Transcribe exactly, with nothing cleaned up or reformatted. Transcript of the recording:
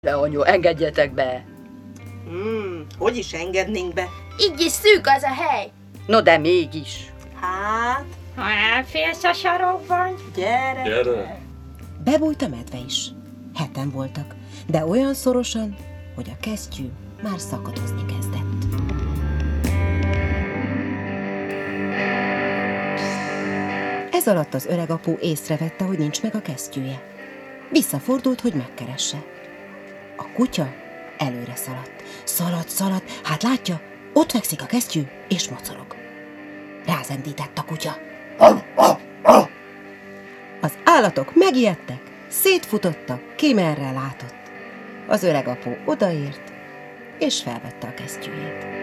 De anyu, engedjetek be! Hmm, hogy is engednénk be? Így is szűk az a hely. No de mégis. Hát, Ha elfélsz a sarokban. gyere! Gyere! Bebújt a medve is. Heten voltak, de olyan szorosan, hogy a kesztyű már szakadozni kezdett. Ez alatt az öreg apu észrevette, hogy nincs meg a kesztyűje. Visszafordult, hogy megkeresse. A kutya előre szaladt. Szaladt, szaladt, hát látja, ott fekszik a kesztyű, és mocorog. Rázendített a kutya. Az állatok megijedtek, szétfutottak, ki merre látott. Az öreg apu odaért, és felvette a kesztyűjét.